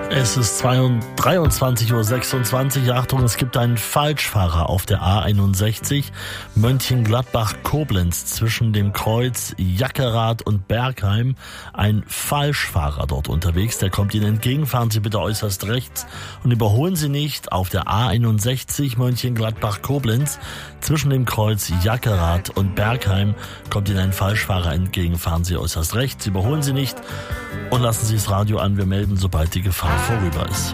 Es ist 23:26 Uhr. Achtung, es gibt einen Falschfahrer auf der A61 Mönchengladbach-Koblenz zwischen dem Kreuz Jackerath und Bergheim. Ein Falschfahrer dort unterwegs, der kommt Ihnen entgegen. Fahren Sie bitte äußerst rechts und überholen Sie nicht auf der A61 Mönchengladbach-Koblenz zwischen dem Kreuz Jackerath und Bergheim. Kommt Ihnen ein Falschfahrer entgegen, fahren Sie äußerst rechts, überholen Sie nicht und lassen Sie das Radio an. Wir melden, sobald die Gefahr vorüber ist.